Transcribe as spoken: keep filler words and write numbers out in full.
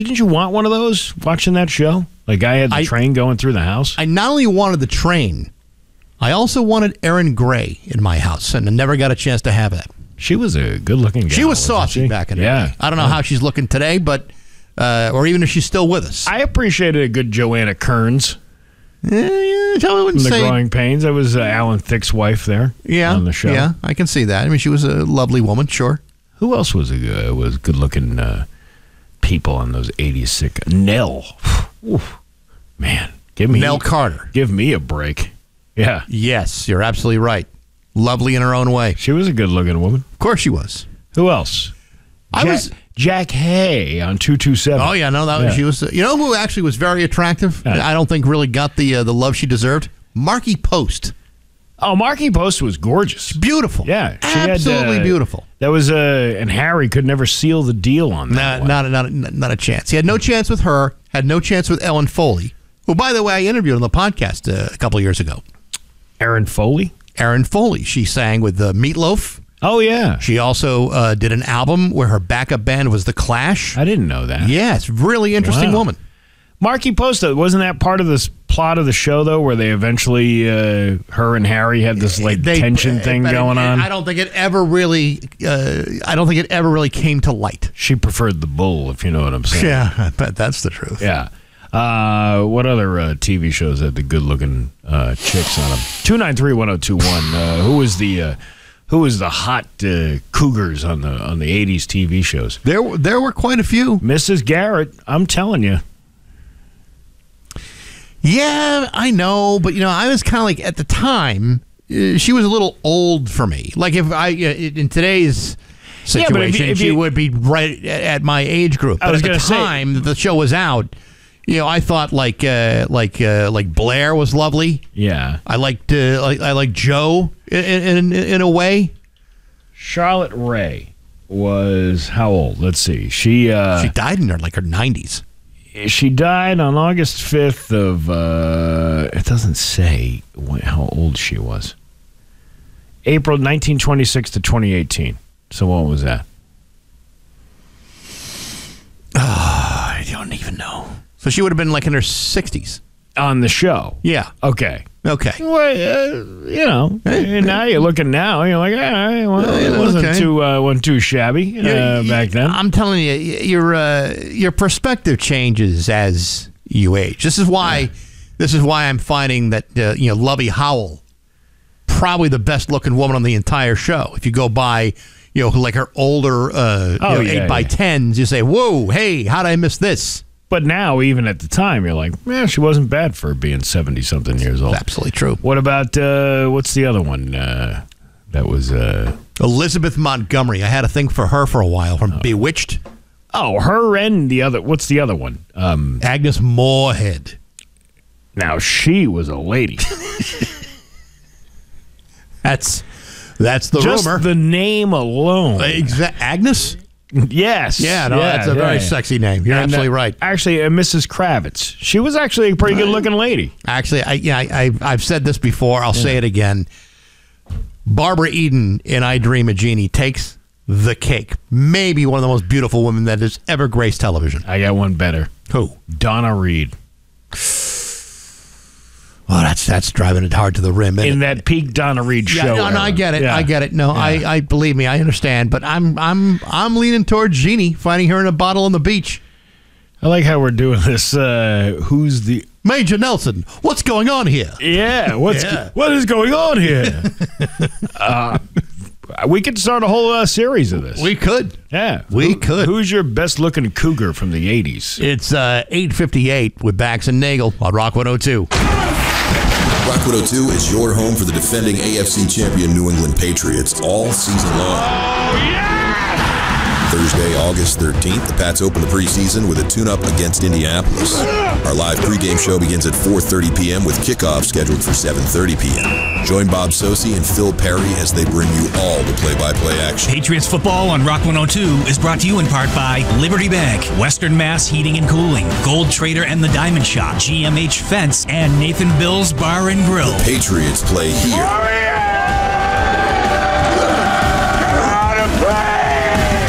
Didn't you want one of those watching that show? Like I had the I, train going through the house. I not only wanted the train, I also wanted Erin Gray in my house, and I never got a chance to have that. She was a good-looking gal. She was saucy she? back in the yeah. day. I don't know yeah. how she's looking today, but uh, or even if she's still with us. I appreciated a good Joanna Kearns. Uh, yeah, I wouldn't the say. Growing Pains. That was uh, Alan Thicke's wife there. Yeah, on the show. Yeah, I can see that. I mean, she was a lovely woman. Sure. Who else was a good, was good-looking uh, people on those eighties sick? Nell. Oof. Man, give me Nell Carter. Give me a break. Yeah. Yes, you're absolutely right. Lovely in her own way. She was a good-looking woman. Of course she was. Who else? I Jack, was Jack Hay on two two seven. Oh yeah, no, that yeah. was, she was. Uh, you know who actually was very attractive? Yeah. I don't think really got the uh, the love she deserved. Markie Post. Oh, Markie Post was gorgeous. Beautiful. Yeah, she absolutely had, uh, beautiful. That was uh, and Harry could never seal the deal on that. Not, not, not, not a chance. He had no chance with her. Had no chance with Ellen Foley, who, by the way, I interviewed on the podcast uh, a couple of years ago. Erin Foley. Erin Foley. She sang with uh, Meatloaf. Oh, yeah. She also uh, did an album where her backup band was The Clash. I didn't know that. Yeah, it's a really interesting wow. woman. Markie Post, wasn't that part of this plot of the show, though, where they eventually, uh, her and Harry had this like they, tension thing going it, on? I don't think it ever really, uh, I don't think it ever really came to light. She preferred the bull, if you know what I'm saying. Yeah, I bet that's the truth. Yeah. Uh, what other uh, T V shows had the good-looking uh, chicks on them? two nine three, one oh two one. Uh, who was the uh, who was the hot uh, cougars on the on the eighties T V shows? There, there were quite a few. Missus Garrett, I'm telling you. Yeah, I know, but you know, I was kind of like at the time, uh, she was a little old for me. Like if I uh, in today's situation, yeah, if you, if you, she would be right at my age group. But I was at the time say, that the show was out, you know, I thought like uh, like uh, like Blair was lovely. Yeah, I liked uh, like I liked Joe in, in in a way. Charlotte Rae was how old? Let's see. She uh, she died in her like her nineties. She died on August fifth of. Uh, it doesn't say what, how old she was. April nineteen twenty-six to twenty eighteen. So what was that? Uh, I don't even know. So she would have been like in her sixties. On the show? Yeah. Okay. Okay. Well, uh, you know, and now you're looking now, you're like, all right, well, it wasn't okay. too uh, wasn't too shabby uh, back then. I'm telling you, your uh, your perspective changes as you age. This is why, yeah. this is why I'm finding that uh, you know, Lovey Howell, probably the best looking woman on the entire show. If you go by, you know, like her older uh, oh, you know, yeah, eight by yeah. tens, you say, whoa, hey, how did I miss this? But now, even at the time, you're like, man, she wasn't bad for being seventy-something years old. That's absolutely true. What about, uh, what's the other one uh, that was... Uh, Elizabeth Montgomery. I had a thing for her for a while from oh. Bewitched. Oh, her and the other... What's the other one? Um, Agnes Moorehead. Now, she was a lady. that's that's the Just rumor. the name alone. Exa- Agnes? Yes. Yeah, no, yeah, that's a yeah, very yeah. sexy name. You're and, absolutely uh, right. Actually, uh, Missus Kravitz. She was actually a pretty good-looking lady. Actually, I, yeah, I, I, I've said this before. I'll yeah. say it again. Barbara Eden in I Dream of Jeannie takes the cake. Maybe one of the most beautiful women that has ever graced television. I got one better. Who? Donna Reed. Well, that's that's driving it hard to the rim. In it? that peak Donna Reed yeah, show. No, no, I get it. Yeah. I get it. No, yeah. I, I believe me. I understand. But I'm I'm I'm leaning towards Jeannie, finding her in a bottle on the beach. I like how we're doing this. Uh, who's the Major Nelson? What's going on here? Yeah. What's yeah. what is going on here? uh, we could start a whole uh, series of this. We could. Yeah, we Who, could. Who's your best looking cougar from the eighties? It's uh, eight fifty-eight with Bax and Nagel on Rock one oh two. Rock one oh two is your home for the defending A F C champion New England Patriots all season long. Oh, yeah! Thursday, August thirteenth, the Pats open the preseason with a tune-up against Indianapolis. Our live pregame show begins at four thirty p.m. with kickoff scheduled for seven thirty p.m. Join Bob Sosi and Phil Perry as they bring you all the play-by-play action. Patriots football on Rock one oh two is brought to you in part by Liberty Bank, Western Mass Heating and Cooling, Gold Trader and the Diamond Shop, G M H Fence, and Nathan Bill's Bar and Grill. The Patriots play here. Oh, yeah!